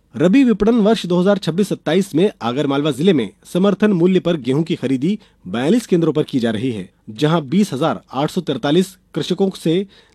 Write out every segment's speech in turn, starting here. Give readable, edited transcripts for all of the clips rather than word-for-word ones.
रबी विपणन वर्ष 2026-27 में आगरमालवा जिले में समर्थन मूल्य पर गेहूं की खरीदी 42 केंद्रों पर की जा रही है, जहां 20,843 कृषकों से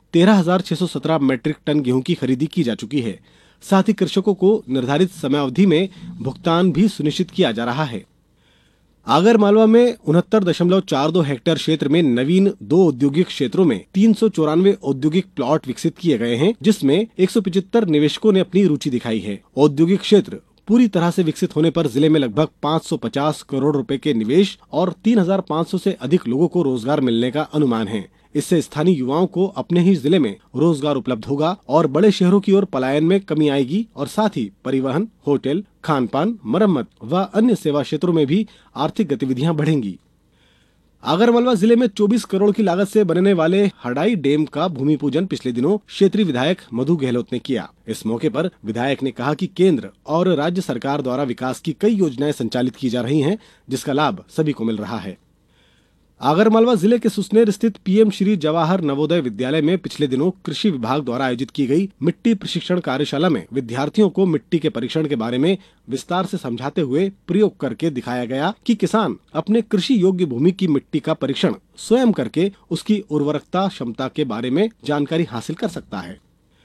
13,617 मैट्रिक टन गेहूं की खरीदी की जा चुकी है। साथ ही कृषकों को निर्धारित समयावधि में भुगतान भी सुनिश्चित किया जा रहा है। आगरमालवा में 69.42 हेक्टेयर क्षेत्र में नवीन 2 औद्योगिक क्षेत्रों में 394 औद्योगिक प्लॉट विकसित किए गए हैं, जिसमें 175 निवेशकों ने अपनी रुचि दिखाई है। औद्योगिक क्षेत्र पूरी तरह से विकसित होने पर जिले में लगभग 550 करोड़ रुपए के निवेश और 3,500 से अधिक लोगों को रोजगार मिलने का अनुमान है। इससे स्थानीय युवाओं को अपने ही जिले में रोजगार उपलब्ध होगा और बड़े शहरों की ओर पलायन में कमी आएगी और साथ ही परिवहन, होटल, खान-पान, मरम्मत व अन्य सेवा क्षेत्रों में भी आर्थिक गतिविधियां बढ़ेंगी। आगरमालवा जिले में 24 करोड़ की लागत से बनने वाले हडाई डैम का भूमि पूजन पिछले दिनों क्षेत्रीय विधायक मधु गहलोत ने किया। इस मौके पर विधायक ने कहा कि केंद्र और राज्य सरकार द्वारा विकास की कई योजनाएं संचालित की जा रही हैं, जिसका लाभ सभी को मिल रहा है। आगरमालवा जिले के सुसनेर स्थित पीएम श्री जवाहर नवोदय विद्यालय में पिछले दिनों कृषि विभाग द्वारा आयोजित की गई मिट्टी प्रशिक्षण कार्यशाला में विद्यार्थियों को मिट्टी के परीक्षण के बारे में विस्तार से समझाते हुए प्रयोग करके दिखाया गया कि किसान अपने कृषि योग्य भूमि की मिट्टी का परीक्षण स्वयं करके उसकी उर्वरकता क्षमता के बारे में जानकारी हासिल कर सकता है।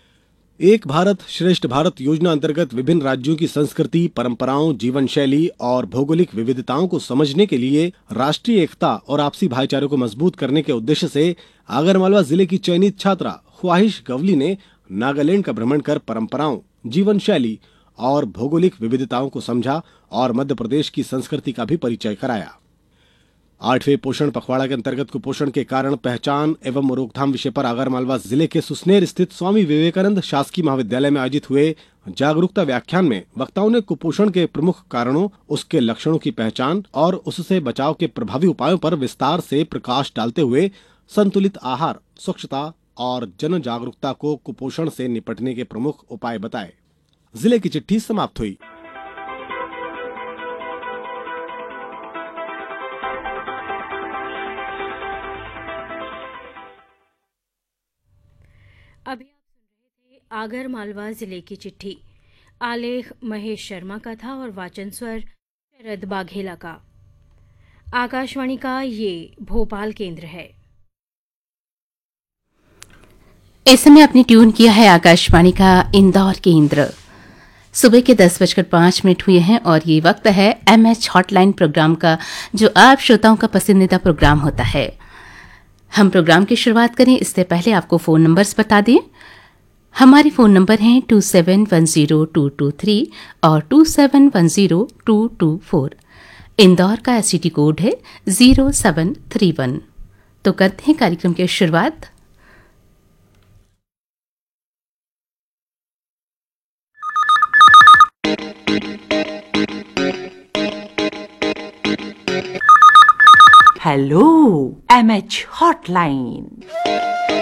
एक भारत श्रेष्ठ भारत योजना अंतर्गत विभिन्न राज्यों की संस्कृति, परंपराओं, जीवन शैली और भौगोलिक विविधताओं को समझने के लिए राष्ट्रीय एकता और आपसी भाईचारे को मजबूत करने के उद्देश्य से आगरमालवा जिले की चयनित छात्रा ख्वाहिश गवली ने नागालैंड का भ्रमण कर परंपराओं, जीवन शैली और भौगोलिक विविधताओं को समझा और मध्य प्रदेश की संस्कृति का भी परिचय कराया। 8वें पोषण पखवाड़ा के अंतर्गत कुपोषण के कारण पहचान एवं रोकथाम विषय पर आगरमालवा जिले के सुसनेर स्थित स्वामी विवेकानंद शासकीय महाविद्यालय में आयोजित हुए जागरूकता व्याख्यान में वक्ताओं ने कुपोषण के प्रमुख कारणों, उसके लक्षणों की पहचान और उससे बचाव के प्रभावी उपायों पर विस्तार से प्रकाश डालते हुए संतुलित आहार, स्वच्छता और जन जागरूकता को कुपोषण से निपटने के प्रमुख उपाय बताए। जिले की चिट्ठी समाप्त हुई। अभी आप सुन रहे थे आगरमालवा जिले की चिट्ठी। आलेख महेश शर्मा का था और वाचन स्वर शरद बाघेला का। आकाशवाणी का ये भोपाल केंद्र है। इस समय आपने ट्यून किया है आकाशवाणी का इंदौर केंद्र। सुबह के 10:05 हुए हैं और ये वक्त है एमएच हॉटलाइन प्रोग्राम का, जो आप श्रोताओं का पसंदीदा प्रोग्राम होता है। हम प्रोग्राम की शुरुआत करें इससे पहले आपको फ़ोन नंबर्स बता दें। हमारे फ़ोन नंबर हैं 2710-223 और 2710-224। इंदौर का एसटीडी कोड है 0731। तो करते हैं कार्यक्रम की शुरुआत। Hello MH hotline.